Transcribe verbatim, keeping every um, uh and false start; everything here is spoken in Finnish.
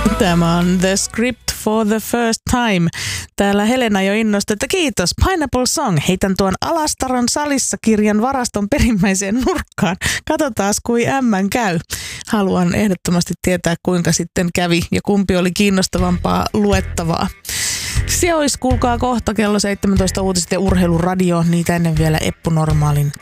Tämä on The Script for the First Time. Täällä Helena jo innostui, että kiitos. Pineapple Song. Heitän tuon Alastaron salissa kirjan varaston perimmäiseen nurkkaan. Katsotaan, kui ämmän käy. Haluan ehdottomasti tietää, kuinka sitten kävi ja kumpi oli kiinnostavampaa luettavaa. Se olisi, kuulkaa, kohta kello seitsemäntoista uutiset ja urheiluradio. Niitä ennen vielä Eppu Normaalin